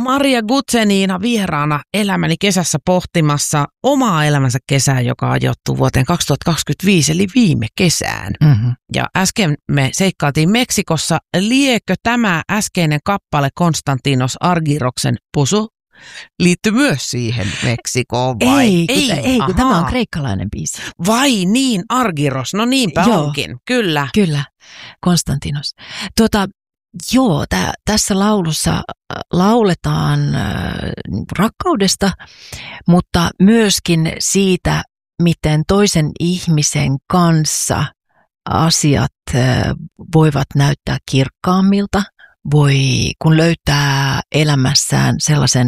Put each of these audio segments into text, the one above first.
Maria Guzenina vieraana elämäni kesässä pohtimassa omaa elämänsä kesää, joka ajoittuu vuoteen 2025 eli viime kesään. Mm-hmm. Ja äsken me seikkailtiin Meksikossa. Liekö tämä äskeinen kappale Konstantinos Argyroksen Pusu liittyy myös siihen Meksikoon vai? Ei, kun tämä on kreikkalainen biisi. Vai niin, Argyros, no niinpä onkin, kyllä. Kyllä, Konstantinos. Tässä laulussa lauletaan rakkaudesta, mutta myöskin siitä, miten toisen ihmisen kanssa asiat voivat näyttää kirkkaammilta. Kun löytää elämässään sellaisen,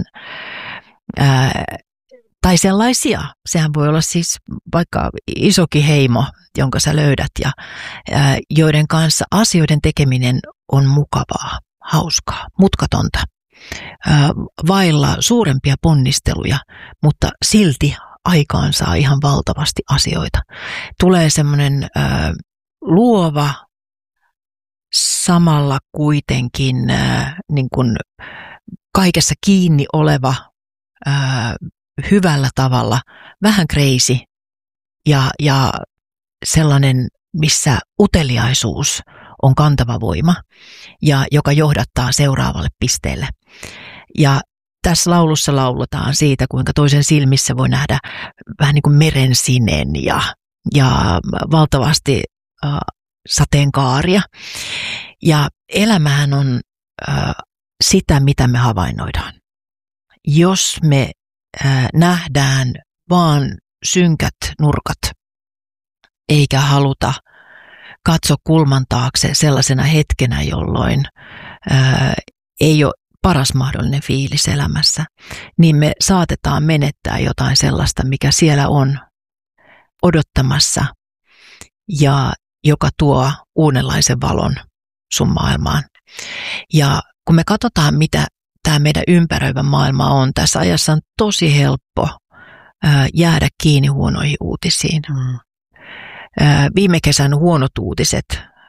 tai sellaisia, sehän voi olla siis vaikka isokin heimo, jonka sä löydät ja joiden kanssa asioiden tekeminen on mukavaa, hauskaa, mutkatonta, vailla suurempia ponnisteluja, mutta silti aikaan saa ihan valtavasti asioita. Tulee semmoinen luova, samalla kuitenkin niin kuin kaikessa kiinni oleva, hyvällä tavalla, vähän crazy ja sellainen, missä uteliaisuus on kantava voima ja joka johdattaa seuraavalle pisteelle. Ja tässä laulussa lauletaan siitä, kuinka toisen silmissä voi nähdä vähän niin kuin merensinen ja valtavasti sateenkaaria. Ja elämähän on sitä, mitä me havainnoidaan. Jos me nähdään vaan synkät nurkat, eikä haluta katsoa kulman taakse sellaisena hetkenä, jolloin ei ole paras mahdollinen fiilis elämässä, niin me saatetaan menettää jotain sellaista, mikä siellä on odottamassa ja joka tuo uudenlaisen valon sun maailmaan. Ja kun me katsotaan, mitä tämä meidän ympäröivä maailma on, tässä ajassa on tosi helppo jäädä kiinni huonoihin uutisiin. Viime kesän huonot uutiset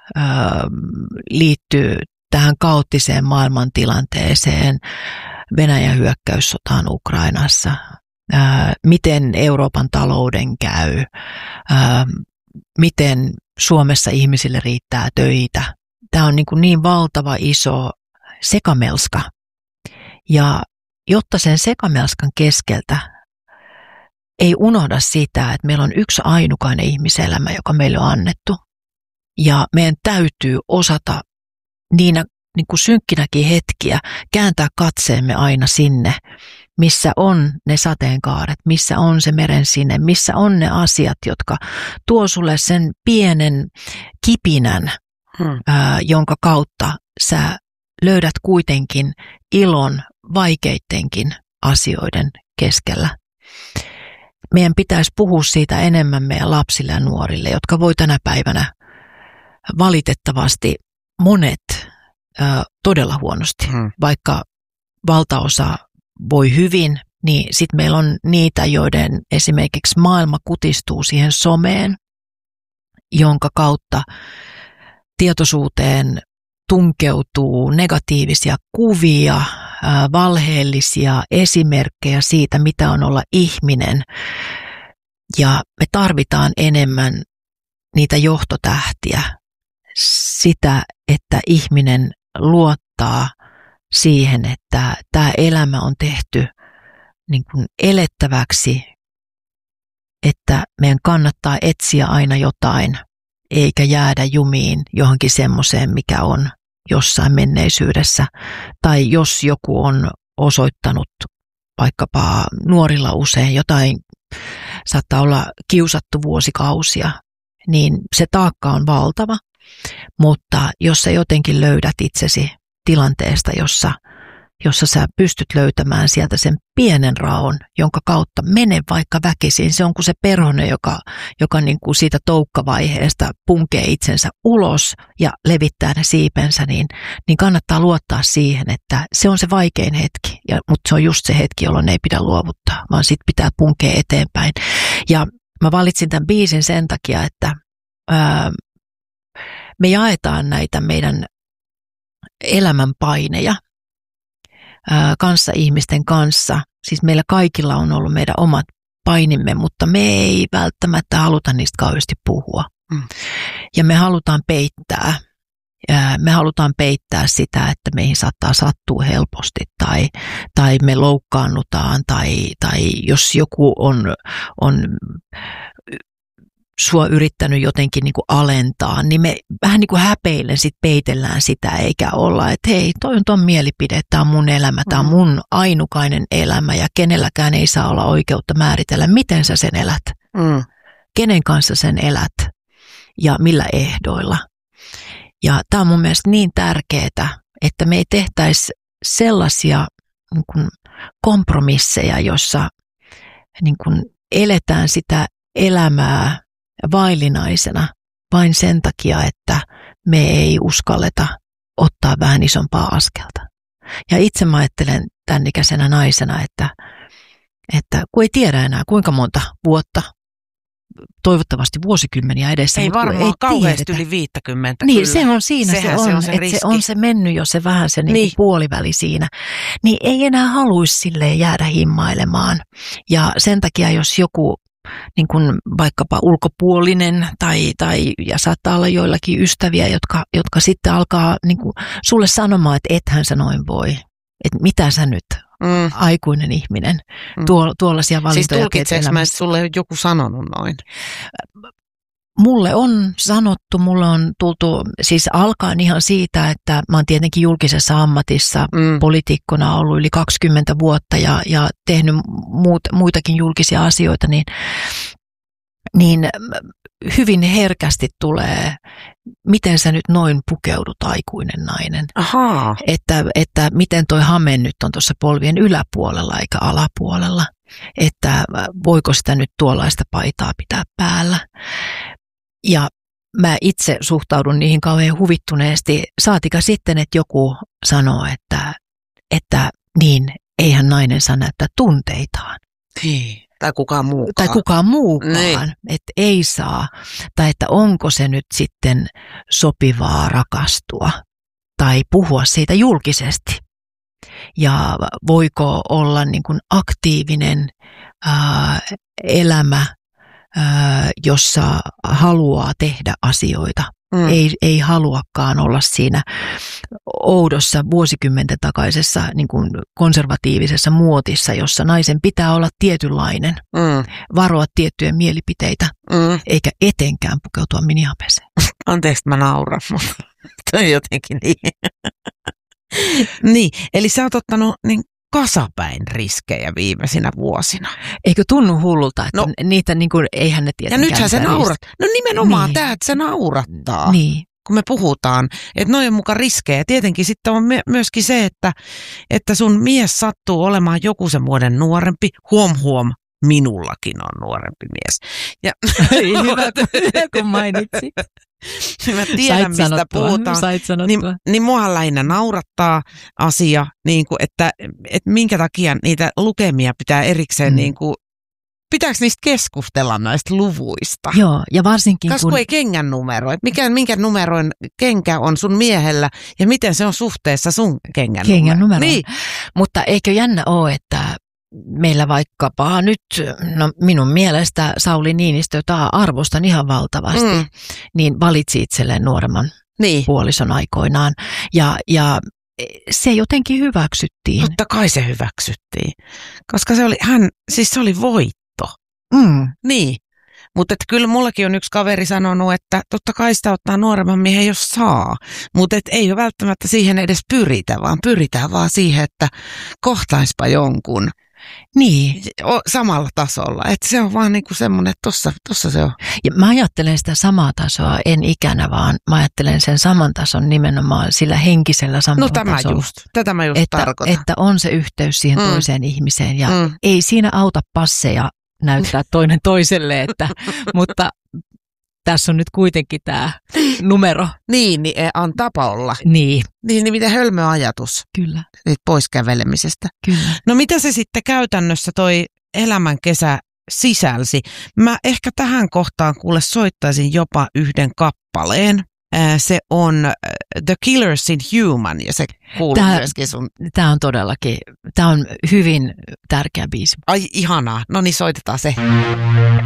liittyy tähän kaoottiseen maailmantilanteeseen, Venäjän hyökkäyssotaan Ukrainassa, miten Euroopan talouden käy, miten Suomessa ihmisille riittää töitä. Tämä on niin valtava iso sekamelska. Ja jotta sen sekamelskan keskeltä ei unohda sitä, että meillä on yksi ainukainen ihmiselämä, joka meille on annettu. Ja meidän täytyy osata niinä synkkinäkin hetkiä kääntää katseemme aina sinne, missä on ne sateenkaaret, missä on se merensine, missä on ne asiat, jotka tuo sulle sen pienen kipinän, jonka kautta sä löydät kuitenkin ilon vaikeittenkin asioiden keskellä. Meidän pitäisi puhua siitä enemmän meidän lapsille ja nuorille, jotka voi tänä päivänä valitettavasti monet todella huonosti. Vaikka valtaosa voi hyvin, niin sitten meillä on niitä, joiden esimerkiksi maailma kutistuu siihen someen, jonka kautta tietoisuuteen tunkeutuu negatiivisia kuvia, valheellisia esimerkkejä siitä, mitä on olla ihminen. Ja me tarvitaan enemmän niitä johtotähtiä, sitä, että ihminen luottaa siihen, että tämä elämä on tehty niin kuin elettäväksi, että meidän kannattaa etsiä aina jotain, eikä jäädä jumiin johonkin semmoiseen, mikä on jossain menneisyydessä. Tai jos joku on osoittanut vaikkapa nuorilla usein jotain, saattaa olla kiusattu vuosikausia, niin se taakka on valtava. Mutta jos sä jotenkin löydät itsesi tilanteesta, jossa sä pystyt löytämään sieltä sen pienen raon, jonka kautta mene vaikka väkisin. Se on kuin se perhonen, joka niin kuin siitä toukkavaiheesta punkee itsensä ulos ja levittää ne siipensä, niin kannattaa luottaa siihen, että se on se vaikein hetki. Mutta se on just se hetki, jolloin ei pidä luovuttaa, vaan sit pitää punkea eteenpäin. Ja mä valitsin tämän biisin sen takia, että me jaetaan näitä meidän elämän paineja kanssaihmisten kanssa. Siis meillä kaikilla on ollut meidän omat painimme, mutta me ei välttämättä haluta niistä kauheasti puhua. Ja me halutaan peittää. Me halutaan peittää sitä, että meihin saattaa sattua helposti tai me loukkaannutaan tai jos joku on sua yrittänyt jotenkin niin kuin alentaa, niin me vähän niin kuin häpeillen sit peitellään sitä, eikä olla, että hei, toi on ton mielipide, tämä on mun elämä, tämä on mun ainukainen elämä ja kenelläkään ei saa olla oikeutta määritellä, miten sä sen elät, kenen kanssa sen elät ja millä ehdoilla. Ja tämä on mun mielestä niin tärkeää, että me ei tehtäisi sellaisia niin kuin kompromisseja, jossa niin kuin eletään sitä elämää vaillinaisena vain sen takia, että me ei uskalleta ottaa vähän isompaa askelta. Ja itse mä ajattelen tämän ikäisenä naisena, että kun ei tiedä enää kuinka monta vuotta, toivottavasti vuosikymmeniä edessä. Ei varmaan ei kauheasti yli 50. Niin, kyllä. se on siinä, se on se mennyt jo se vähän se niin. Puoliväli siinä. Niin ei enää haluaisi silleen jäädä himmailemaan. Ja sen takia, jos joku niin kuin vaikkapa ulkopuolinen ja saattaa olla joillakin ystäviä, jotka sitten alkaa niin kuin sulle sanomaan, että ethän sä noin voi. Että mitä sä nyt, aikuinen ihminen, tuollaisia valintoja. Siis tulkitseeko mä, että sulle joku sanonut noin? Mulle on sanottu, mulle on tultu, siis alkaen ihan siitä, että mä oon tietenkin julkisessa ammatissa poliitikkona ollut yli 20 vuotta ja tehnyt muitakin julkisia asioita, niin hyvin herkästi tulee, miten sä nyt noin pukeudut, aikuinen nainen. Ahaa. Että miten toi hame nyt on tuossa polvien yläpuolella eikä alapuolella. Että voiko sitä nyt tuollaista paitaa pitää päällä. Ja mä itse suhtaudun niihin kauhean huvittuneesti. Saatika sitten, että joku sanoo, että niin, eihän nainen saa näyttää tunteitaan. Niin. Tai kukaan muukaan. Niin. Että ei saa. Tai että onko se nyt sitten sopivaa rakastua tai puhua siitä julkisesti. Ja voiko olla niin kuin aktiivinen elämä, jossa haluaa tehdä asioita. Ei haluakaan olla siinä oudossa vuosikymmenten takaisessa niin kuin konservatiivisessa muotissa, jossa naisen pitää olla tietynlainen, varoa tiettyjä mielipiteitä, eikä etenkään pukeutua minihapeeseen. Anteeksi, mä nauran, mutta toi jotenkin niin. Niin, eli sä oot ottanut niin kasapäin riskejä viimeisinä vuosina. Eikö tunnu hullulta, että niitä niin kuin, eihän ne tietenkään. Ja nythän se naurattaa. No nimenomaan tämä, että se naurattaa. Niin. Kun me puhutaan, että noin on mukaan riskejä. Tietenkin sitten on myöskin se, että sun mies sattuu olemaan joku sen vuoden nuorempi. Huom, minullakin on nuorempi mies. Ja hyvä, kun mainitsit. Mä tiedän, mistä puhutaan. Niin muahan lähinnä naurattaa asia, niin kuin, että minkä takia niitä lukemia pitää erikseen, niin kuin, pitääkö niistä keskustella näistä luvuista? Joo, ja varsinkin kun ei kengän numero, että minkä numeroin kenkä on sun miehellä ja miten se on suhteessa sun kengän numeroon. Niin. Mutta eikö jännä ole, että meillä vaikkapa nyt, no minun mielestä Sauli Niinistö, jota arvostan ihan valtavasti, niin valitsi itselleen nuoremman puolison aikoinaan. Ja se jotenkin hyväksyttiin. Totta kai se hyväksyttiin, koska se oli voitto. Niin, mutta kyllä mullakin on yksi kaveri sanonut, että totta kai sitä ottaa nuoremman miehen, jos saa. Mutta ei välttämättä siihen edes pyritä, vaan pyritään vaan siihen, että kohtaispa jonkun. Niin. Samalla tasolla. Että se on vaan niinku semmoinen, että tossa se on. Ja mä ajattelen sitä samaa tasoa, en ikänä, vaan mä ajattelen sen saman tason nimenomaan sillä henkisellä samalla tasolla. Tätä mä just tarkoitan. Että on se yhteys siihen toiseen ihmiseen ja ei siinä auta passeja näyttää toinen toiselle, mutta tässä on nyt kuitenkin tämä numero. Niin antaapa olla. Niin miten hölmö ajatus. Kyllä. Pois kävelemisestä. Kyllä. No mitä se sitten käytännössä toi elämän kesä sisälsi? Mä ehkä tähän kohtaan kuule soittaisin jopa yhden kappaleen. Se on The Killers in Human ja se kuuluu myöskin sun. Tämä on todellakin, tämä on hyvin tärkeä biisi. Ai ihanaa, no niin soitetaan se.